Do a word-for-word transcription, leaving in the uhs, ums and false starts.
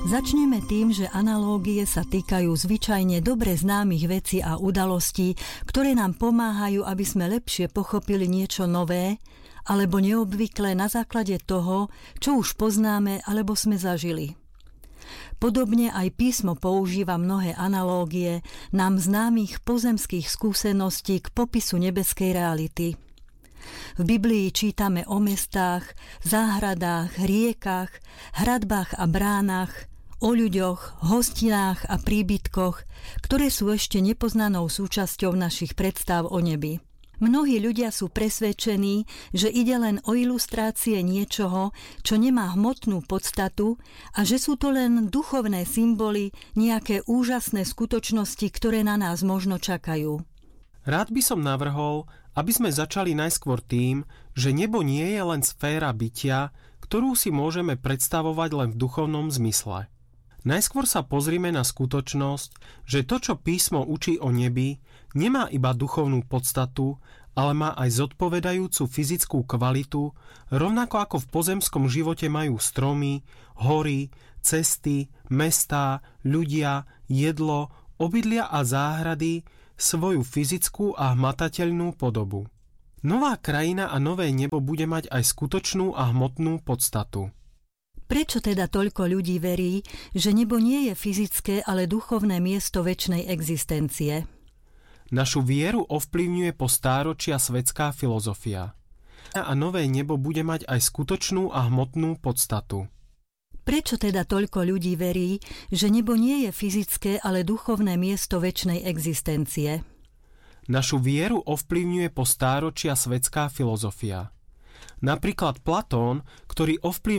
Začneme tým, že analógie sa týkajú zvyčajne dobre známych vecí a udalostí, ktoré nám pomáhajú, aby sme lepšie pochopili niečo nové alebo neobvyklé na základe toho, čo už poznáme alebo sme zažili. Podobne aj písmo používa mnohé analógie nám známych pozemských skúseností k popisu nebeskej reality. V Biblii čítame o mestách, záhradách, riekach, hradbách a bránach, o ľuďoch, hostinách a príbytkoch, ktoré sú ešte nepoznanou súčasťou našich predstav o nebi. Mnohí ľudia sú presvedčení, že ide len o ilustrácie niečoho, čo nemá hmotnú podstatu a že sú to len duchovné symboly, nejaké úžasné skutočnosti, ktoré na nás možno čakajú. Rád by som navrhol, aby sme začali najskôr tým, že nebo nie je len sféra bytia, ktorú si môžeme predstavovať len v duchovnom zmysle. Najskôr sa pozrime na skutočnosť, že to, čo písmo učí o nebi, nemá iba duchovnú podstatu, ale má aj zodpovedajúcu fyzickú kvalitu, rovnako ako v pozemskom živote majú stromy, hory, cesty, mestá, ľudia, jedlo, obydlia a záhrady svoju fyzickú a hmatateľnú podobu. Nová krajina a nové nebo bude mať aj skutočnú a hmotnú podstatu. Prečo teda toľko ľudí verí, že nebo nie je fyzické, ale duchovné miesto večnej existencie? Našu vieru ovplyvňuje po stáročia svetská filozofia. A nové nebo bude mať aj skutočnú a hmotnú podstatu. Prečo teda toľko ľudí verí, že nebo nie je fyzické, ale duchovné miesto večnej existencie? Našu vieru ovplyvňuje po stáročia svetská filozofia. Napríklad Platón, ktorý ovplyvňuje